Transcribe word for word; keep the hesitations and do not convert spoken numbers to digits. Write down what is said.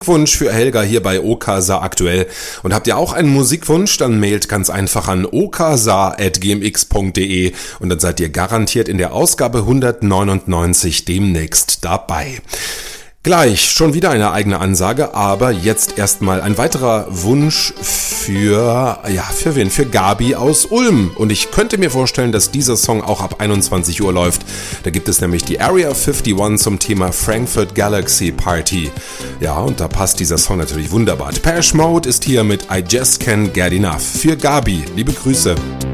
Wunsch für Helga hier bei Okasa aktuell. Und habt ihr auch einen Musikwunsch, dann mailt ganz einfach an okasa at g m x punkt d e und dann seid ihr garantiert in der Ausgabe hundertneunundneunzig demnächst dabei. Gleich schon wieder eine eigene Ansage, aber jetzt erstmal ein weiterer Wunsch für, ja, für wen? Für Gabi aus Ulm. Und ich könnte mir vorstellen, dass dieser Song auch ab einundzwanzig Uhr läuft. Da gibt es nämlich die Area einundfünfzig zum Thema Frankfurt Galaxy Party. Ja, und da passt dieser Song natürlich wunderbar. Depeche Mode ist hier mit I Just Can't Get Enough. Für Gabi, liebe Grüße.